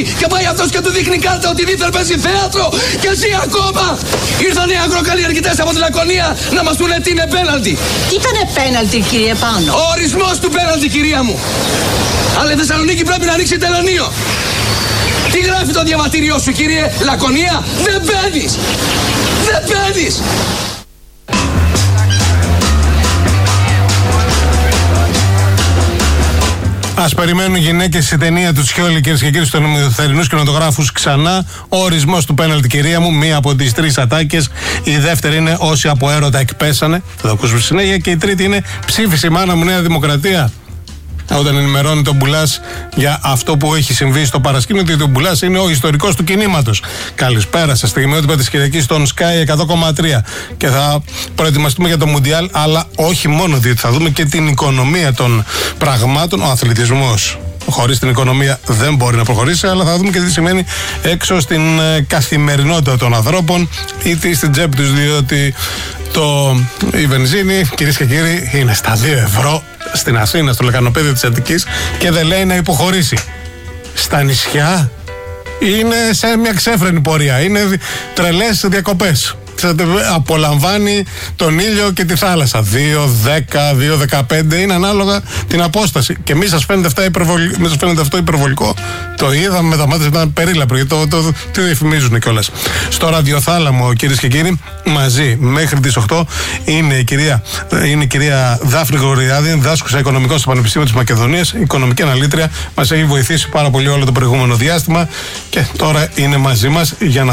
Και πάει αυτός και του δείχνει κάρτα ότι δίθεν παίζει θέατρο. Και εσύ ακόμα. Ήρθαν οι αγροκαλλιεργητές από τη Λακωνία να μας πούνε τι είναι πέναλτι. Τι ήτανε πέναλτι, κύριε Πάνο? Ο ορισμός του πέναλτι, κυρία μου. Αλλά η Θεσσαλονίκη πρέπει να ανοίξει τελωνείο. Τι γράφει το διαβατήριό σου, κύριε? Λακωνία? Δεν μπαίνεις. Δεν μπαίνεις. Ας περιμένουν οι γυναίκες στη ταινία του Τσιόλι, κυρίες και κύριοι, στους θερινούς κινηματογράφους ξανά. Ο ορισμός του πέναλτι, κυρία μου, μία από τις 3 ατάκες. Η δεύτερη είναι όσοι από έρωτα εκπέσανε. Θα το ακούσουμε συνέχεια. Και η τρίτη είναι ψήφισε η μάνα μου Νέα Δημοκρατία. Όταν ενημερώνει τον Μπουλάς για αυτό που έχει συμβεί στο παρασκήνιο, ότι ο Μπουλάς είναι ο ιστορικός του κινήματος. Καλησπέρα σας, στιγμιότυπα της Κυριακής στον Sky 100,3. Και θα προετοιμαστούμε για το Μουντιάλ, αλλά όχι μόνο, διότι θα δούμε και την οικονομία των πραγμάτων. Ο αθλητισμός χωρίς την οικονομία δεν μπορεί να προχωρήσει, αλλά θα δούμε και τι σημαίνει έξω στην καθημερινότητα των ανθρώπων, είτε στην τσέπη τους, διότι η βενζίνη, κυρίες και κύριοι, είναι στα 2 ευρώ στην Αθήνα, στο λεκανοπέδιο της Αττικής, και δεν λέει να υποχωρήσει. Στα νησιά είναι σε μια ξέφρενη πορεία, είναι τρελές διακοπές. Απολαμβάνει τον ήλιο και τη θάλασσα. 2-10, 2-15 είναι ανάλογα την απόσταση. Και μη σας φαίνεται αυτό υπερβολικό? Το είδαμε με τα μάτια, ήταν περίλαπρο, γιατί το διαφημίζουν κιόλας. Στο ραδιοθάλαμο, κυρίες και κύριοι, μαζί μέχρι τις 8 είναι η κυρία Δάφνη Γρηγοριάδη, δάσκουσα οικονομικών στο Πανεπιστήμιο της Μακεδονίας, οικονομική αναλύτρια. Μας έχει βοηθήσει πάρα πολύ όλο το προηγούμενο διάστημα και τώρα είναι μαζί μας για να